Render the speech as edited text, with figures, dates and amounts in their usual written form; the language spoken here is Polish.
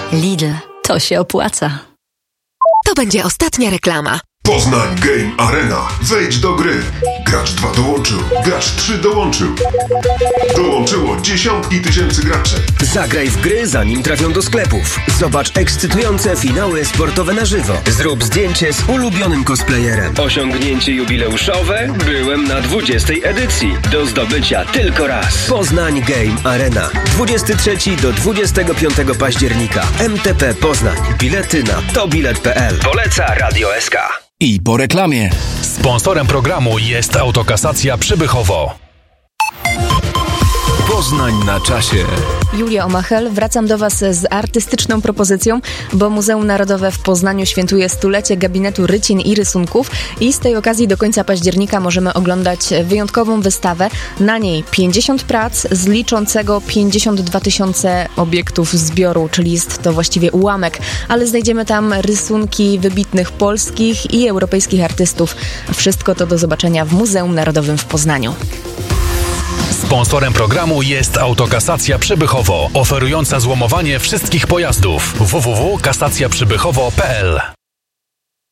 Lidl, to się opłaca. To będzie ostatnia reklama. Poznań Game Arena. Wejdź do gry. Gracz 2 dołączył. Gracz 3 dołączył. Dołączyło dziesiątki tysięcy graczy. Zagraj w gry, zanim trafią do sklepów. Zobacz ekscytujące finały sportowe na żywo. Zrób zdjęcie z ulubionym cosplayerem. Osiągnięcie jubileuszowe? Byłem na 20. edycji. Do zdobycia tylko raz. Poznań Game Arena. 23 do 25 października. MTP Poznań. Bilety na tobilet.pl. Poleca Radio SK. I po reklamie. Sponsorem programu jest Autokasacja Przybychowo. Poznań na czasie. Julia Omachel, wracam do Was z artystyczną propozycją, bo Muzeum Narodowe w Poznaniu świętuje stulecie gabinetu rycin i rysunków i z tej okazji do końca października możemy oglądać wyjątkową wystawę. Na niej 50 prac z liczącego 52 000 obiektów zbioru, czyli jest to właściwie ułamek, ale znajdziemy tam rysunki wybitnych polskich i europejskich artystów. Wszystko to do zobaczenia w Muzeum Narodowym w Poznaniu. Sponsorem programu jest Autokasacja Przybychowo, oferująca złomowanie wszystkich pojazdów. www.kasacjaprzybychowo.pl